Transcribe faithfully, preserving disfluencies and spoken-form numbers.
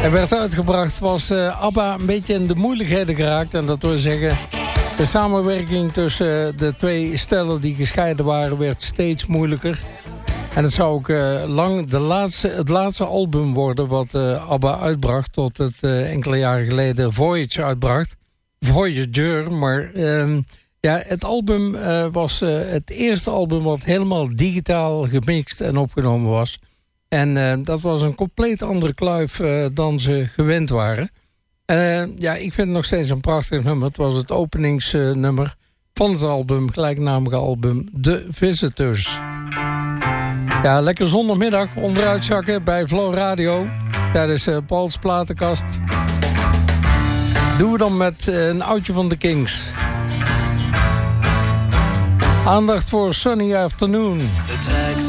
En werd uitgebracht was uh, ABBA een beetje in de moeilijkheden geraakt. En dat wil zeggen, de samenwerking tussen de twee stellen die gescheiden waren werd steeds moeilijker. En het zou ook uh, lang de laatste, het laatste album worden wat uh, ABBA uitbracht, tot het uh, enkele jaren geleden Voyage uitbracht. Voyager, maar uh, ja, het album uh, was uh, het eerste album wat helemaal digitaal gemixt en opgenomen was. En uh, dat was een compleet andere kluif uh, dan ze gewend waren. Uh, ja, ik vind het nog steeds een prachtig nummer. Het was het openingsnummer uh, van het album, gelijknamige album The Visitors. Ja, lekker zondagmiddag onderuitzakken bij Flow Radio tijdens uh, Paul's Platenkast. Doen we dan met uh, een oudje van de Kings. Aandacht voor Sunny Afternoon.